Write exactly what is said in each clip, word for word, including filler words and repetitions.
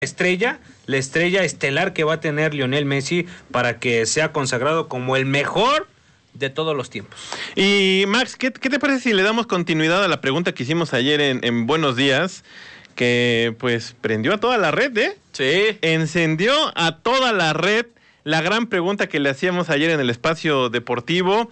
estrella, la estrella estelar que va a tener Lionel Messi para que sea consagrado como el mejor de todos los tiempos. Y Max, ¿qué, qué te parece si le damos continuidad a la pregunta que hicimos ayer en, en Buenos Días? Que pues prendió a toda la red, ¿eh? Sí. Encendió a toda la red la gran pregunta que le hacíamos ayer en el espacio deportivo.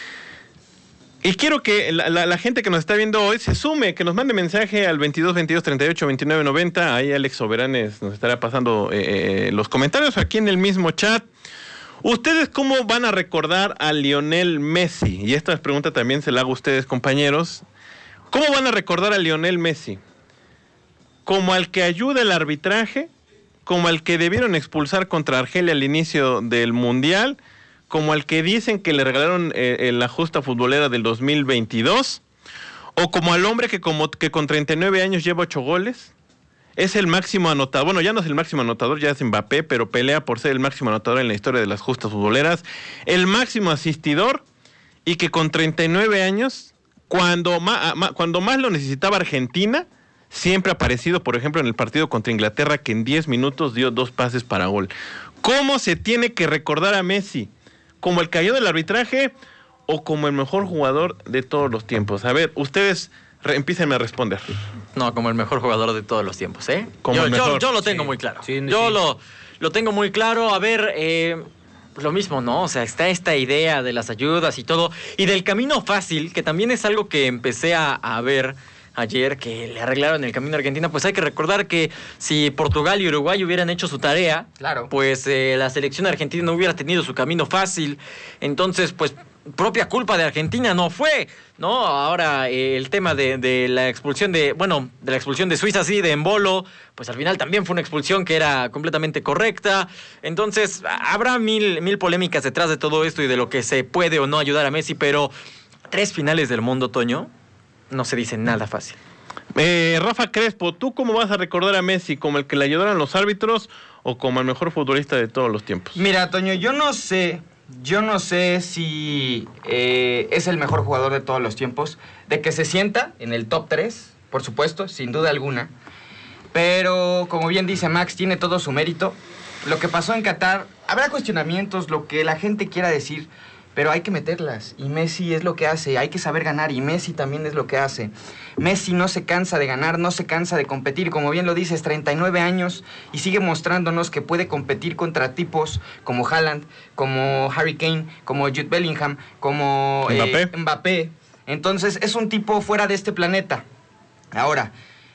Y quiero que la, la, la gente que nos está viendo hoy se sume, que nos mande mensaje al veintidós, veintidós, treinta y ocho, veintinueve, noventa. Ahí Alex Soberanes nos estará pasando eh, los comentarios aquí en el mismo chat. ¿Ustedes cómo van a recordar a Lionel Messi? Y esta pregunta también se la hago a ustedes, compañeros. ¿Cómo van a recordar a Lionel Messi? ¿Como al que ayuda el arbitraje? ¿Como al que debieron expulsar contra Argelia al inicio del Mundial? ¿Como al que dicen que le regalaron eh, la justa futbolera del dos mil veintidós? ¿O como al hombre que, como, que con treinta y nueve años lleva ocho goles? Es el máximo anotador, bueno, ya no es el máximo anotador, ya es Mbappé, pero pelea por ser el máximo anotador en la historia de las justas futboleras. El máximo asistidor, y que con treinta y nueve años, cuando más, cuando más lo necesitaba Argentina, siempre ha aparecido, por ejemplo, en el partido contra Inglaterra, que en diez minutos dio dos pases para gol. ¿Cómo se tiene que recordar a Messi? ¿Como el cayó del arbitraje o como el mejor jugador de todos los tiempos? A ver, ustedes re- empiecen a responder. No, como el mejor jugador de todos los tiempos, ¿eh? Como yo, el mejor. yo, yo lo tengo Sí. muy claro. Sí, yo sí. Lo, lo tengo muy claro. A ver, eh, lo mismo, ¿no? O sea, está esta idea de las ayudas y todo. Y del camino fácil, que también es algo que empecé a, a ver ayer, que le arreglaron el camino a Argentina. Pues hay que recordar que si Portugal y Uruguay hubieran hecho su tarea, Claro. pues eh, la selección argentina no hubiera tenido su camino fácil. Entonces, pues propia culpa de Argentina no fue, ¿no? Ahora eh, el tema de, de la expulsión de, bueno, de la expulsión de Suiza, sí, de Embolo, pues al final también fue una expulsión que era completamente correcta. Entonces, habrá mil, mil polémicas detrás de todo esto y de lo que se puede o no ayudar a Messi, pero tres finales del mundo, Toño, no se dice nada fácil. Eh, Rafa Crespo, ¿tú cómo vas a recordar a Messi? ¿Como el que le ayudaron los árbitros o como el mejor futbolista de todos los tiempos? Mira, Toño, yo no sé, yo no sé si eh, es el mejor jugador de todos los tiempos, de que se sienta en el top tres, por supuesto, sin duda alguna, pero como bien dice Max, tiene todo su mérito. Lo que pasó en Qatar, habrá cuestionamientos, lo que la gente quiera decir, pero hay que meterlas, y Messi es lo que hace, hay que saber ganar, y Messi también es lo que hace. Messi no se cansa de ganar, no se cansa de competir, como bien lo dices, treinta y nueve años, y sigue mostrándonos que puede competir contra tipos como Haaland, como Harry Kane, como Jude Bellingham, como Mbappé. Eh, Mbappé. Entonces, es un tipo fuera de este planeta. Ahora,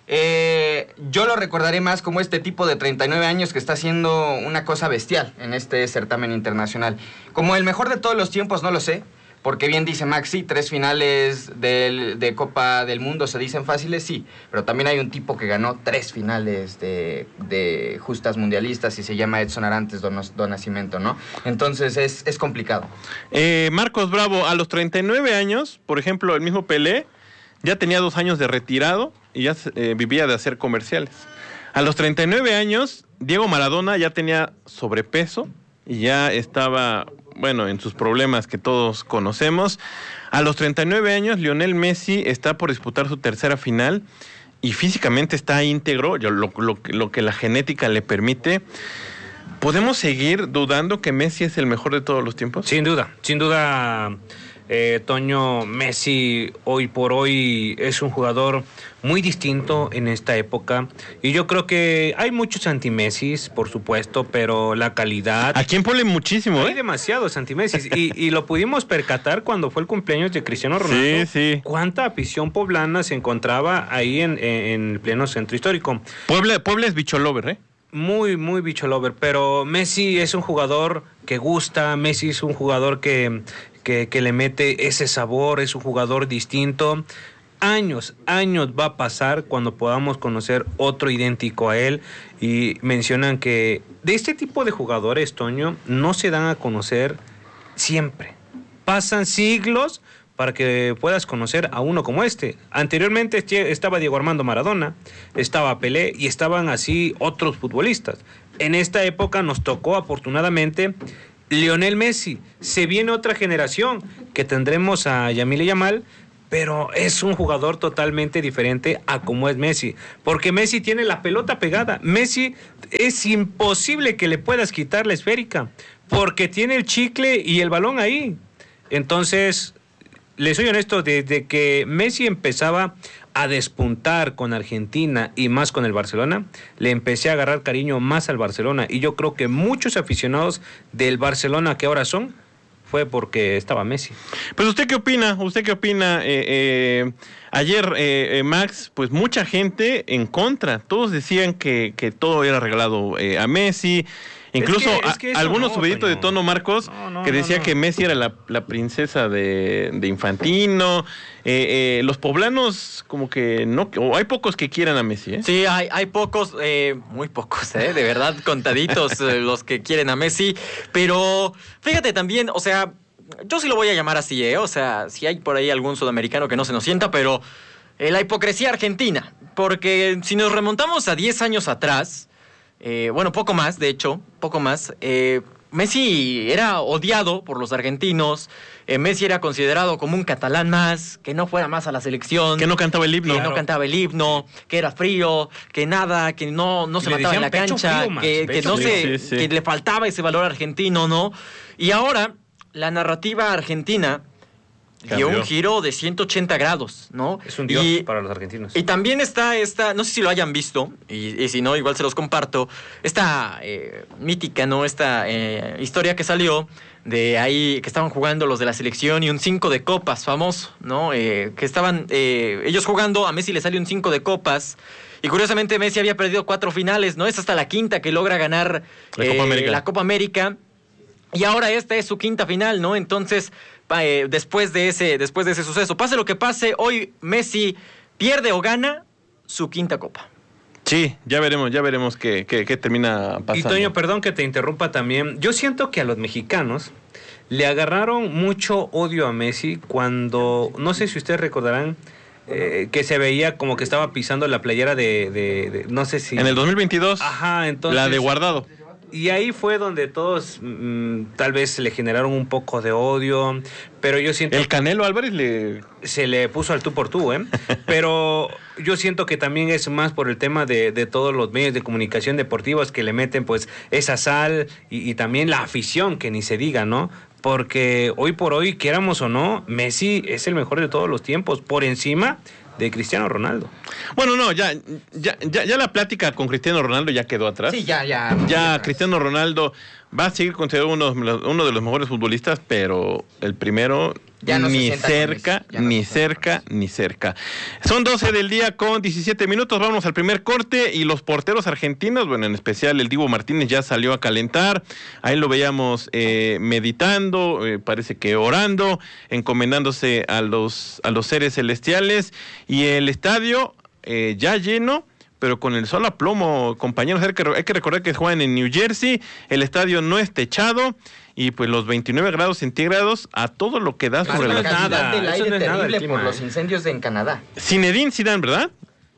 eh, yo lo recordaré más como este tipo de treinta y nueve años que está haciendo una cosa bestial en este certamen internacional. Como el mejor de todos los tiempos, no lo sé, porque bien dice Maxi, tres finales del, de Copa del Mundo se dicen fáciles, sí, pero también hay un tipo que ganó tres finales de, de justas mundialistas y se llama Edson Arantes do, do Nascimento, ¿no? Entonces es, es complicado. Eh, Marcos Bravo, a los treinta y nueve años, por ejemplo, el mismo Pelé ya tenía dos años de retirado y ya eh, vivía de hacer comerciales. A los treinta y nueve años, Diego Maradona ya tenía sobrepeso y ya estaba, bueno, en sus problemas que todos conocemos. A los treinta y nueve años, Lionel Messi está por disputar su tercera final y físicamente está íntegro, lo, lo, lo que la genética le permite. ¿Podemos seguir dudando que Messi es el mejor de todos los tiempos? Sin duda, sin duda, eh, Toño, Messi hoy por hoy es un jugador muy distinto en esta época. Y yo creo que hay muchos anti-Messis, por supuesto, pero la calidad... ¿A quién ponle muchísimo, Hay eh? demasiados anti-Messis. y, y lo pudimos percatar cuando fue el cumpleaños de Cristiano Ronaldo. Sí, sí. Cuánta afición poblana se encontraba ahí en, en el pleno centro histórico. Puebla, Puebla es bicholover, ¿eh? Muy, muy bicho lover, pero Messi es un jugador que gusta, Messi es un jugador que, que, que le mete ese sabor, es un jugador distinto. Años, años va a pasar cuando podamos conocer otro idéntico a él, y mencionan que de este tipo de jugadores, Toño, no se dan a conocer siempre. Pasan siglos para que puedas conocer a uno como este. Anteriormente estaba Diego Armando Maradona, estaba Pelé y estaban así otros futbolistas. En esta época nos tocó afortunadamente Lionel Messi. Se viene otra generación que tendremos a Yamile Yamal, pero es un jugador totalmente diferente a como es Messi, porque Messi tiene la pelota pegada. Messi es imposible que le puedas quitar la esférica, porque tiene el chicle y el balón ahí. Entonces, les soy honesto, desde que Messi empezaba a despuntar con Argentina y más con el Barcelona, le empecé a agarrar cariño más al Barcelona, y yo creo que muchos aficionados del Barcelona que ahora son, fue porque estaba Messi. Pues ¿usted qué opina? ¿Usted qué opina? Eh, eh, ayer, eh, eh, Max, pues mucha gente en contra. Todos decían que, que todo era regalado eh, a Messi. Incluso es que, es que a, algunos no, subiditos de Toño. tono, Marcos, No, no, que decía no, no. que Messi era la, la princesa de, de Infantino. Eh, eh, los poblanos como que no, o hay pocos que quieran a Messi, ¿eh? Sí, hay, hay pocos, eh, muy pocos, ¿eh? De verdad, contaditos eh, los que quieren a Messi. Pero fíjate también, o sea, yo sí lo voy a llamar así, ¿eh? O sea, si hay por ahí algún sudamericano que no se nos sienta, pero eh, la hipocresía argentina. Porque si nos remontamos a diez años atrás, eh, bueno, poco más, de hecho, poco más, eh, Messi era odiado por los argentinos. Eh, Messi era considerado como un catalán más, que no fuera más a la selección. Que no cantaba el himno. Que no cantaba el himno, que era frío, que nada, que no, no se Le mataba en la decían pecho cancha, frío, Max, que, que pecho no frío. se, Sí, sí. que le faltaba ese valor argentino, ¿no? Y ahora la narrativa argentina dio Cambió. un giro de ciento ochenta grados, ¿no? Es un dios Y- para los argentinos. y también está esta, no sé si lo hayan visto, y, y si no, igual se los comparto, esta eh, mítica, ¿no? Esta eh, historia que salió de ahí, que estaban jugando los de la selección y un cinco de copas famoso, ¿no? Eh, que estaban eh, ellos jugando, a Messi le salió un cinco de copas. Y curiosamente Messi había perdido cuatro finales, ¿no? Es hasta la quinta que logra ganar La Copa América. la Copa América. Y ahora esta es su quinta final, ¿no? Entonces, pa- eh, después de ese, después de ese suceso, pase lo que pase, hoy Messi pierde o gana su quinta copa. Sí, ya veremos, ya veremos qué, qué, qué termina pasando. Y Toño, perdón que te interrumpa también. Yo siento que a los mexicanos le agarraron mucho odio a Messi cuando, no sé si ustedes recordarán, eh, que se veía como que estaba pisando la playera de, de- de- no sé si... En el dos mil veintidós, Ajá, entonces... la de Guardado. Y ahí fue donde todos mm, tal vez le generaron un poco de odio, pero yo siento El Canelo Álvarez le... se le puso al tú por tú, ¿eh? Pero yo siento que también es más por el tema de, de todos los medios de comunicación deportivos que le meten pues esa sal y, y también la afición, que ni se diga, ¿no? Porque hoy por hoy, quieramos o no, Messi es el mejor de todos los tiempos, por encima de Cristiano Ronaldo. Bueno, no, ya, ya, ya, ya la plática con Cristiano Ronaldo ya quedó atrás. Sí, ya, ya. Ya Cristiano Ronaldo va a seguir considerado uno, uno de los mejores futbolistas, pero el primero Ya no se ni sienta con cerca, Messi, ya no ni se sienta cerca, ni cerca. Son doce del día con diecisiete minutos, vamos al primer corte y los porteros argentinos, bueno, en especial el Dibu Martínez ya salió a calentar, ahí lo veíamos eh, meditando, eh, parece que orando, encomendándose a los, a los seres celestiales y el estadio eh, ya lleno, pero con el sol a plomo, compañeros. Hay que, hay que recordar que juegan en New Jersey, el estadio no es techado y pues los veintinueve grados centígrados a todo lo que da Más sobre la la no es calidad nada, del eso aire no es nada el terrible clima, por los ¿eh? incendios de en Canadá. Zinedine Zidane, ¿verdad?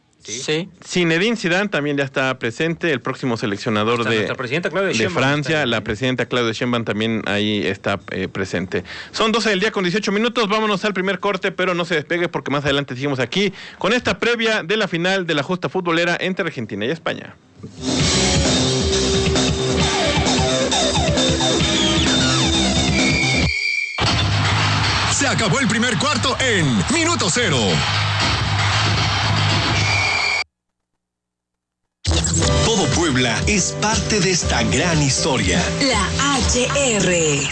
Sí. Zinedine Zidane también ya está presente, el próximo seleccionador Hasta de, nuestra presidenta Claudia de Sheinbaum Francia, está ahí. la presidenta Claudia Sheinbaum también ahí está eh, presente. Son doce del día con dieciocho minutos, vámonos al primer corte, pero no se despegue porque más adelante seguimos aquí con esta previa de la final de la justa futbolera entre Argentina y España. Se acabó el primer cuarto en Minuto Cero. Todo Puebla es parte de esta gran historia. La H R.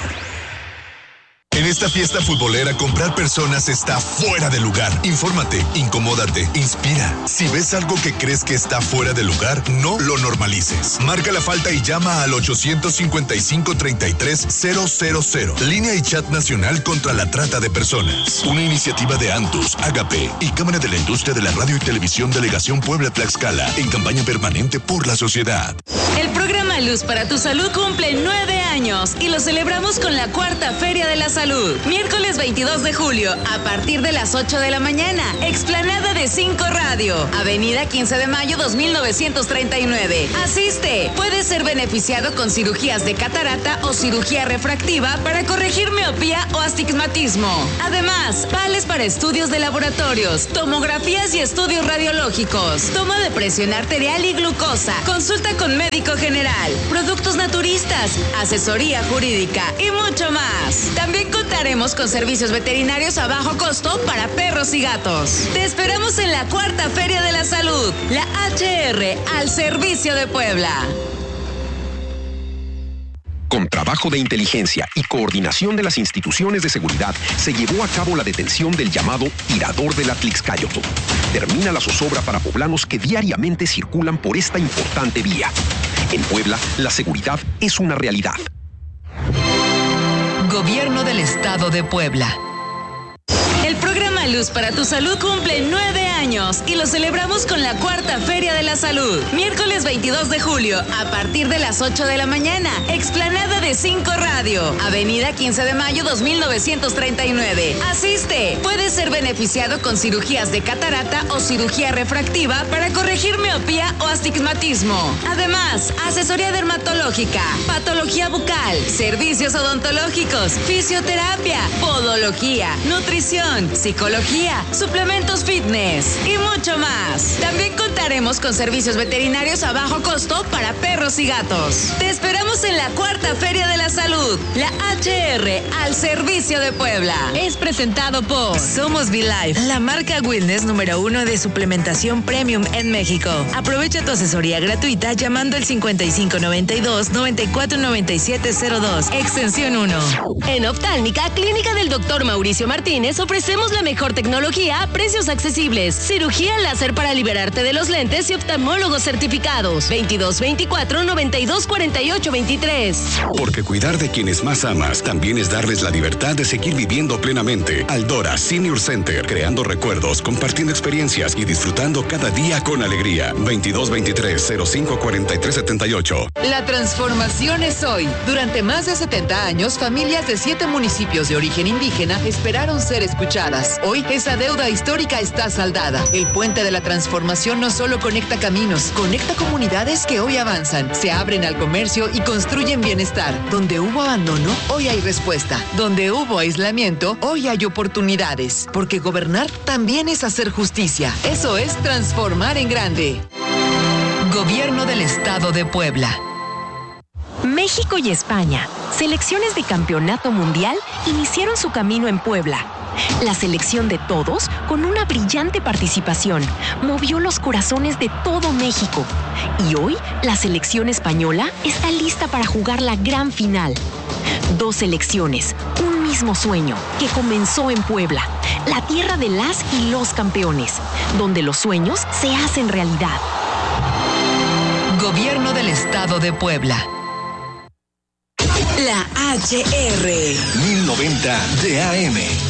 En esta fiesta futbolera, comprar personas está fuera de lugar. Infórmate, incomódate, inspira. Si ves algo que crees que está fuera de lugar, no lo normalices. Marca la falta y llama al ochocientos cincuenta y cinco, treinta y tres, cero cero cero. Línea y chat nacional contra la trata de personas. Una iniciativa de Antus, Agape y Cámara de la Industria de la Radio y Televisión Delegación Puebla-Tlaxcala en campaña permanente por la sociedad. El programa Luz para tu Salud cumple nueve años y lo celebramos con la cuarta Feria de la Salud. Miércoles veintidós de julio, a partir de las ocho de la mañana. Explanada de cinco Radio. Avenida quince de mayo dos mil novecientos treinta y nueve. Asiste. Puedes ser beneficiado con cirugías de catarata o cirugía refractiva para corregir miopía o astigmatismo. Además, vales para estudios de laboratorios, tomografías y estudios radiológicos, toma de presión arterial y glucosa, consulta con médico general, productos naturistas, asesoría jurídica y mucho más. También contaremos con servicios veterinarios a bajo costo para perros y gatos. Te esperamos en la Cuarta Feria de la Salud, la H R al servicio de Puebla. Con trabajo de inteligencia y coordinación de las instituciones de seguridad, se llevó a cabo la detención del llamado tirador del Atlixcáyotl. Termina la zozobra para poblanos que diariamente circulan por esta importante vía. En Puebla, la seguridad es una realidad. Gobierno del Estado de Puebla. El programa Luz para tu Salud cumple nueve años y lo celebramos con la Cuarta Feria de la Salud. Miércoles veintidós de julio, a partir de las ocho de la mañana, explanada de cinco Radio, Avenida quince de mayo dos mil novecientos treinta y nueve. Asiste. Puedes ser beneficiado con cirugías de catarata o cirugía refractiva para corregir miopía o astigmatismo. Además, asesoría dermatológica, patología bucal, servicios odontológicos, fisioterapia, podología, nutrición, psicología, suplementos fitness y mucho más. También contaremos con servicios veterinarios a bajo costo para perros y gatos. Te esperamos en la Cuarta Feria de la Salud, la H R al servicio de Puebla. Es presentado por Somos V-Life, la marca wellness número uno de suplementación premium en México. Aprovecha tu asesoría gratuita llamando al cincuenta y cinco noventa y dos noventa y cuatro noventa y siete cero dos, extensión uno. En Oftálmica, Clínica del doctor Mauricio Martínez, ofrecemos la mejor tecnología a precios accesibles. Cirugía láser para liberarte de los lentes y oftalmólogos certificados. veintidós veinticuatro noventa y dos cuarenta y ocho veintitrés. Porque cuidar de quienes más amas también es darles la libertad de seguir viviendo plenamente. Aldora Senior Center, creando recuerdos, compartiendo experiencias y disfrutando cada día con alegría. veintidós veintitrés cero cinco cuarenta y tres setenta y ocho. La transformación es hoy. Durante más de setenta años, familias de siete municipios de origen indígena esperaron ser escuchadas. Hoy esa deuda histórica está saldada. El puente de la transformación no solo conecta caminos, conecta comunidades que hoy avanzan, se abren al comercio y construyen bienestar. Donde hubo abandono, hoy hay respuesta. Donde hubo aislamiento, hoy hay oportunidades. Porque gobernar también es hacer justicia. Eso es transformar en grande. Gobierno del Estado de Puebla. México y España, selecciones de campeonato mundial, iniciaron su camino en Puebla. La selección de todos, con una brillante participación, movió los corazones de todo México. Y hoy, la selección española está lista para jugar la gran final. Dos selecciones, un mismo sueño, que comenzó en Puebla, la tierra de las y los campeones, donde los sueños se hacen realidad. Gobierno del Estado de Puebla. La H R mil noventa de A M.